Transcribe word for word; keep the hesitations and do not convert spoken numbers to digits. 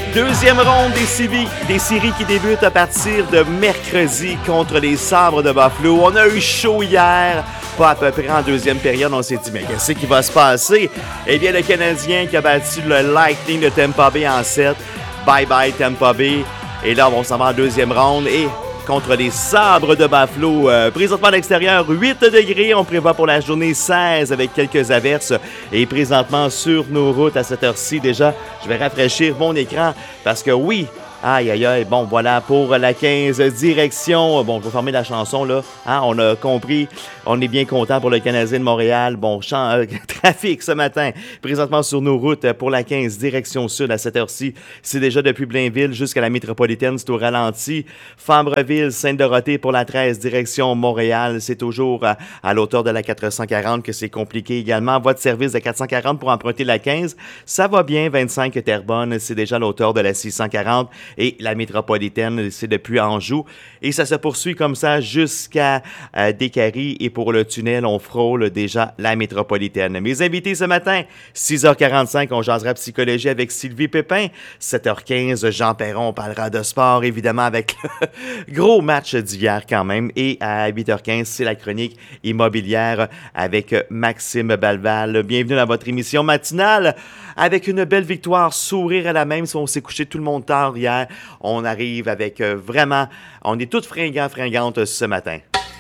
Deuxième ronde des séries, des séries qui débutent à partir de mercredi contre les Sabres de Buffalo. On a eu chaud hier, pas à peu près en deuxième période. On s'est dit, mais qu'est-ce qui va se passer? Eh bien, le Canadien qui a battu le Lightning de Tampa Bay en sept. Bye bye Tampa Bay. Et là, on s'en va en deuxième ronde et contre les Sabres de Buffalo. Euh, présentement à l'extérieur, huit degrés. On prévoit pour la journée seize avec quelques averses. Et présentement sur nos routes à cette heure-ci, déjà, je vais rafraîchir mon écran parce que oui, aïe aïe aïe, bon voilà pour la quinze direction. Bon, je vais fermer la chanson là. Hein, on a compris, on est bien content pour le Canadien de Montréal. Bon, champ, euh, trafic ce matin. Présentement sur nos routes pour la quinze direction sud à cette heure-ci. C'est déjà depuis Blainville jusqu'à la métropolitaine, c'est au ralenti. Fabreville, Sainte-Dorothée pour la treize direction Montréal. C'est toujours à, à l'auteur de la quatre cent quarante que c'est compliqué également. Voie de service de quatre cent quarante pour emprunter la quinze. Ça va bien, vingt-cinq Terrebonne, c'est déjà à l'auteur de la six cent quarante. Et la métropolitaine, c'est depuis Anjou. Et ça se poursuit comme ça jusqu'à euh, Décarie. Et pour le tunnel, on frôle déjà la métropolitaine. Mes invités ce matin, six heures quarante-cinq, on jasera psychologie avec Sylvie Pépin. sept heures quinze, Jean Perron, on parlera de sport, évidemment, avec le gros match d'hier quand même. Et à huit heures quinze, c'est la chronique immobilière avec Maxime Balval. Bienvenue dans votre émission matinale avec une belle victoire, sourire à la même. Si on s'est couché tout le monde tard hier, on arrive avec euh, vraiment, on est toutes fringants, fringantes ce matin.